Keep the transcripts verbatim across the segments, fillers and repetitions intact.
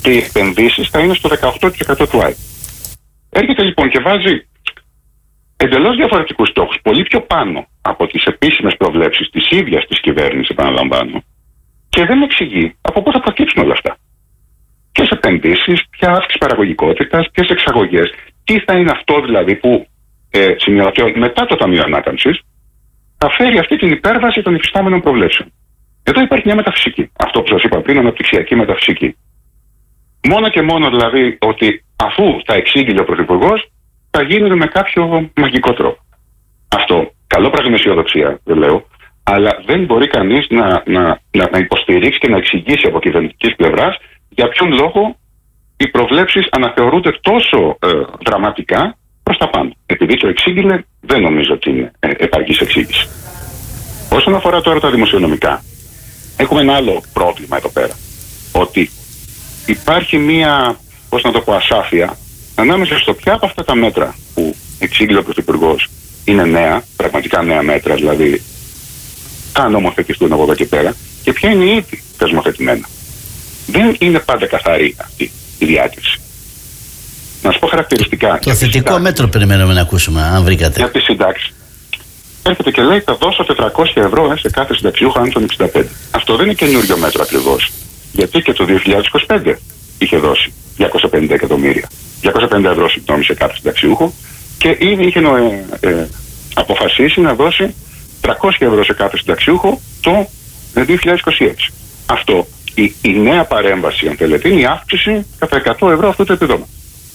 και οι επενδύσεις θα είναι στο δεκαοκτώ τοις εκατό του ΑΕΠ. Έρχεται λοιπόν και βάζει εντελώς διαφορετικούς στόχους, πολύ πιο πάνω από τις επίσημες προβλέψεις της ίδιας της κυβέρνησης, επαναλαμβάνω, και δεν εξηγεί από πού θα προκύψουν όλα αυτά. Ποιες επενδύσεις, ποια αύξηση παραγωγικότητας, ποιες εξαγωγές, τι θα είναι αυτό δηλαδή που ε, σημειωτέων μετά το Ταμείο Ανάκαμψης θα φέρει αυτή την υπέρβαση των υφιστάμενων προβλέψεων. Εδώ υπάρχει μια μεταφυσική. Αυτό που σας είπα πριν, αναπτυξιακή μεταφυσική. Μόνο και μόνο δηλαδή ότι αφού τα εξήγηλε ο Πρωθυπουργός, θα γίνουν με κάποιο μαγικό τρόπο. Αυτό, καλό πράγμα αισιοδοξία, δεν λέω, αλλά δεν μπορεί κανείς να, να, να, να υποστηρίξει και να εξηγήσει από κυβερνητικής πλευράς για ποιον λόγο οι προβλέψεις αναθεωρούνται τόσο ε, δραματικά προς τα πάνω. Επειδή το εξήγηλε, δεν νομίζω ότι είναι ε, επαρκής εξήγηση. Όσον αφορά τώρα τα δημοσιονομικά, έχουμε ένα άλλο πρόβλημα εδώ πέρα. Ότι υπάρχει μία, πώς να το πω, ασάφεια ανάμεσα στο ποια από αυτά τα μέτρα που εξήγηλε ο Πρωθυπουργός είναι νέα, πραγματικά νέα μέτρα, δηλαδή θα νομοθετηθούν από εδώ και πέρα, και ποια είναι ήδη θεσμοθετημένα. Δεν είναι πάντα καθαρή αυτή η διάκριση. Να σου πω χαρακτηριστικά. Το θετικό μέτρο περιμένουμε να ακούσουμε, αν βρήκατε. Για τη συντάξη. Έρχεται και λέει θα δώσω τετρακόσια ευρώ σε κάθε συνταξιούχο άνω των εξήντα πέντε. Αυτό δεν είναι καινούριο μέτρο ακριβώς. Γιατί και το δύο χιλιάδες είκοσι πέντε είχε δώσει διακόσια πενήντα εκατομμύρια. διακόσια πενήντα ευρώ συγγνώμη σε κάθε συνταξιούχο και ήδη είχε ε, ε, αποφασίσει να δώσει τριακόσια ευρώ σε κάθε συνταξιούχο το δύο χιλιάδες είκοσι έξι. Αυτό, η, η νέα παρέμβαση, αν θέλετε, είναι η αύξηση κατά εκατό ευρώ αυτού του επιδόματος.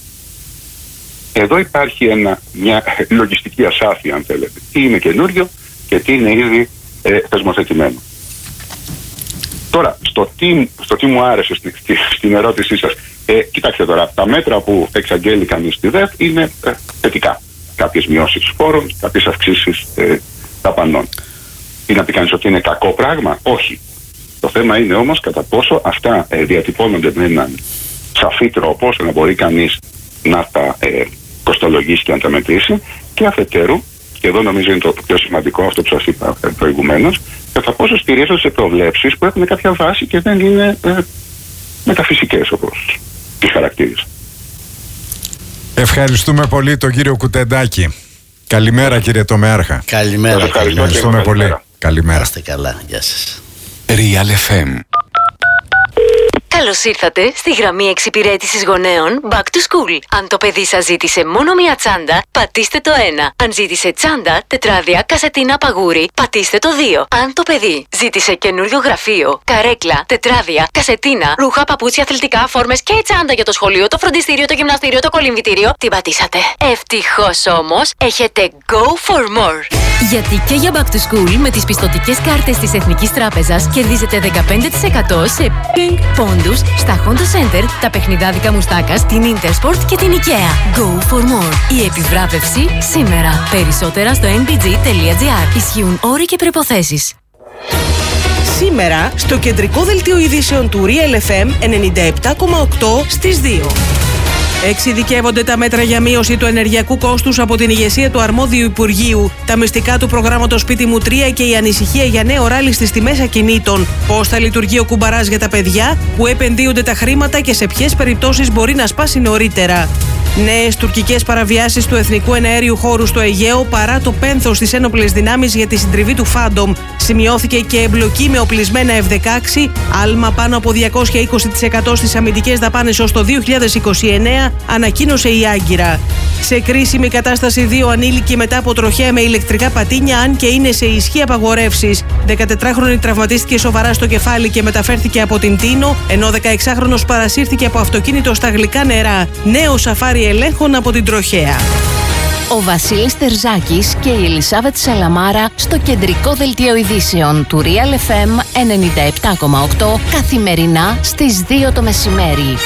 Εδώ υπάρχει ένα, μια λογιστική ασάφεια, αν θέλετε. Τι είναι καινούριο και τι είναι ήδη ε, θεσμοθετημένο. Τώρα, στο τι, στο τι μου άρεσε στη, στη, στην ερώτησή σας, ε, κοιτάξτε τώρα, τα μέτρα που εξαγγέλει κανείς στη ΔΕΘ είναι ε, θετικά. Κάποιες μειώσεις φόρων, κάποιες αυξήσεις ε, δαπανών. Τι να πει κανείς ότι είναι κακό πράγμα? Όχι. Το θέμα είναι όμως κατά πόσο αυτά ε, διατυπώνονται με έναν σαφή τρόπο ώστε να μπορεί κανείς να τα ε, κοστολογήσει και να τα μετρήσει, και αφετέρου, και εδώ νομίζω είναι το πιο σημαντικό αυτό που σας είπα ε, προηγουμένως, κατά πόσο στηρίζονται σε προβλέψεις που έχουν κάποια βάση και δεν είναι ε, μεταφυσικές όπως τις χαρακτήριζα. Ευχαριστούμε πολύ τον κύριο Κουτεντάκη. Καλημέρα κύριε Τομέαρχα. Καλημέρα. Ευχαριστώ. Ευχαριστούμε πολύ. Καλημέρα. Καλημέρα. Είστε καλά. Γεια σας. Real εφ εμ. Καλώς ήρθατε στη γραμμή εξυπηρέτησης γονέων Back to School. Αν το παιδί σας ζήτησε μόνο μία τσάντα, πατήστε το ένα. Αν ζήτησε τσάντα, τετράδια, κασετίνα, παγούρι, πατήστε το δύο. Αν το παιδί ζήτησε καινούριο γραφείο, καρέκλα, τετράδια, κασετίνα, ρούχα, παπούτσια, αθλητικά, φόρμες και τσάντα για το σχολείο, το φροντιστήριο, το γυμναστήριο, το κολυμβητήριο, την πατήσατε. Ευτυχώς όμως, έχετε Go for More. Γιατί και για Back to School με τις πιστωτικές κάρτες της Εθνικής Τράπεζας κερδίζετε δεκαπέντε τοις εκατό σε Pink πόντους στα Honda Center, τα παιχνιδάδικα Μουστάκας, την Intersport και την IKEA. Go for More. Η επιβράβευση σήμερα. Περισσότερα στο εν μπι τζι τελεία τζι άρ. Ισχύουν όροι και προϋποθέσεις. Σήμερα στο κεντρικό δελτίο ειδήσεων του Real εφ εμ ενενήντα επτά κόμμα οκτώ στις δύο. Εξειδικεύονται τα μέτρα για μείωση του ενεργειακού κόστους από την ηγεσία του αρμόδιου Υπουργείου, τα μυστικά του προγράμματος Σπίτι μου τρία και η ανησυχία για νέο ράλι στις τιμές ακινήτων. Πώς θα λειτουργεί ο κουμπαράς για τα παιδιά, που επενδύονται τα χρήματα και σε ποιες περιπτώσεις μπορεί να σπάσει νωρίτερα. Νέες τουρκικές παραβιάσεις του εθνικού εναέριου χώρου στο Αιγαίο παρά το πένθος στις ένοπλες δυνάμεις για τη συντριβή του Φάντομ. Σημειώθηκε και εμπλοκή με οπλισμένα εφ δεκαέξι, άλμα πάνω από διακόσια είκοσι τοις εκατό στις αμυντικές δαπάνες ως το δύο χιλιάδες είκοσι εννέα, ανακοίνωσε η Άγκυρα. Σε κρίσιμη κατάσταση δύο ανήλικοι μετά από τροχαία με ηλεκτρικά πατίνια, αν και είναι σε ισχύ απαγορεύσεις. δεκατετράχρονη τραυματίστηκε σοβαρά στο κεφάλι και μεταφέρθηκε από την Τίνο, ενώ δεκαεξάχρονος παρασύρθηκε από αυτοκίνητο στα γλυκά νερά. Νέο σαφάρι ελέγχων από την τροχαία. Ο Βασίλης Τερζάκης και η Ελισάβετ Σαλαμάρα στο κεντρικό δελτίο ειδήσεων του Real εφ εμ ενενήντα επτά κόμμα οκτώ καθημερινά στις δύο το μεσημέρι.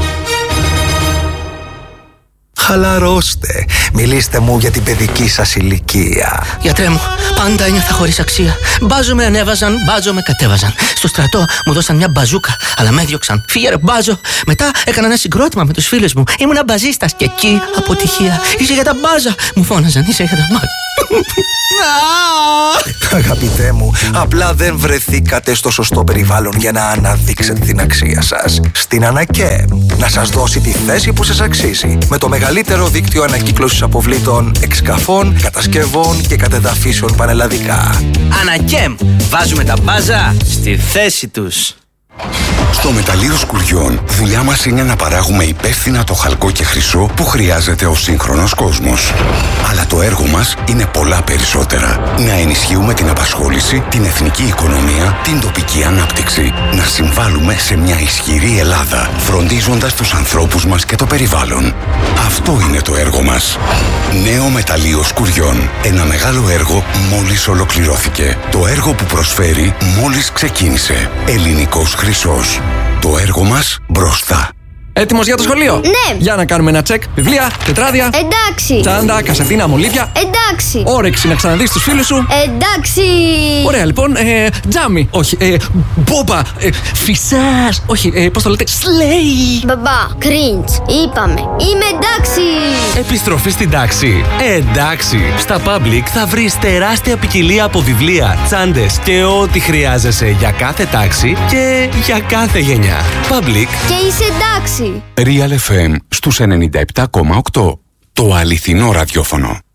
Χαλαρώστε. Μιλήστε μου για την παιδική σας ηλικία. Γιατρέ μου, πάντα ένιωθα χωρίς αξία. Μπάζο με ανέβαζαν, μπάζο με κατέβαζαν. Στο στρατό μου δώσαν μια μπαζούκα, αλλά με έδιωξαν. Φύγε ρε μπάζο. Μετά έκανα ένα συγκρότημα με τους φίλους μου. Ήμουνα μπαζίστας και εκεί αποτυχία. Είσαι για τα μπάζα. Μου φώναζαν, είσαι για τα μπάζα. Αγαπητέ μου, απλά δεν βρεθήκατε στο σωστό περιβάλλον για να αναδείξετε την αξία σας. Στην Ανακέμ, να σας δώσει τη θέση που σας αξίζει. Με το μεγαλύτερο δίκτυο ανακύκλωσης αποβλήτων, εξκαφών, κατασκευών και κατεδαφίσεων πανελλαδικά. Ανακέμ, βάζουμε τα μπάζα στη θέση τους. Στο μεταλλείο Σκουριών, δουλειά μας είναι να παράγουμε υπεύθυνα το χαλκό και χρυσό που χρειάζεται ο σύγχρονος κόσμος. Αλλά το έργο μας είναι πολλά περισσότερα. Να ενισχύουμε την απασχόληση, την εθνική οικονομία, την τοπική ανάπτυξη. Να συμβάλλουμε σε μια ισχυρή Ελλάδα, φροντίζοντας τους ανθρώπους μας και το περιβάλλον. Αυτό είναι το έργο μας. Νέο μεταλλείο Σκουριών. Ένα μεγάλο έργο μόλις ολοκληρώθηκε. Το έργο που προσφέρει μόλις ξεκίνησε. Ελληνικός χρυσός. Το έργο μας μπροστά. Έτοιμος για το σχολείο? Ναι. Για να κάνουμε ένα τσεκ. Βιβλία, τετράδια. Εντάξει. Τσάντα, κασετίνα, μολύβια. Εντάξει. Όρεξη να ξαναδείς τους φίλους σου. Εντάξει. Ωραία, λοιπόν. Ε, τζάμι. Όχι. Ε, μπόμπα. Ε, φυσάς. Όχι. Ε, πώς το λέτε? Σλέι. Μπαμπά, cringe. Είπαμε. Είμαι εντάξει. Επιστροφή στην τάξη. Εντάξει. Στα Public θα βρεις τεράστια ποικιλία από βιβλία, τσάντες και ό,τι χρειάζεσαι για κάθε τάξη και για κάθε γενιά. Public. Και είσαι εντάξει. Real εφ εμ στους ενενήντα επτά κόμμα οκτώ. Το αληθινό ραδιόφωνο.